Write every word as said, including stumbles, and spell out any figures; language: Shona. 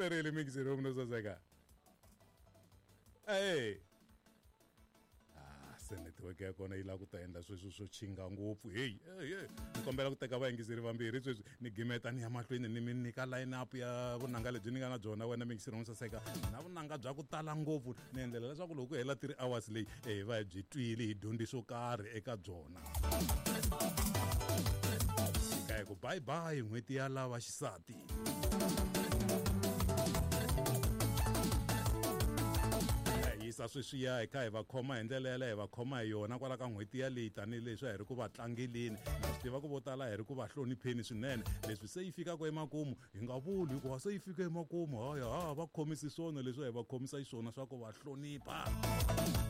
perile mixing room no saseka. Hey. Ah, se network ya kona yi la ku ta endla sweswo swo chinga ngopfu. Hey, hey, ni kombela ku teka vayingiseri vambirhi sweswi ni gimeta ni ya mahlweni ni mi nyika line up ya vunanga lebyi ni nga na byona wena mixing room saseka. Na vunanga bya ku tala ngopfu ni endlela leswaku loko hela three hours leyi eh va byi twile hi dyondzi swo karhi eka byona. Kaye ku bye bye n'hweti ya lava xisati. Yisa sweswiya hi kha hi va khoma hi ndlela yaleyo hi va khoma hi yona kwala ka n'hweti ya leyi tanihileswi hi ri ku va tlangeleni na swi tiva ku vo tala hi ri ku va hlonipheni swinene leswi se yi fikaka emakumu hi nga vuli hikuva se yi fika emakumu haya ha va khomisi swona leswi hi va khomisa xiswona swa ku va hlonipha.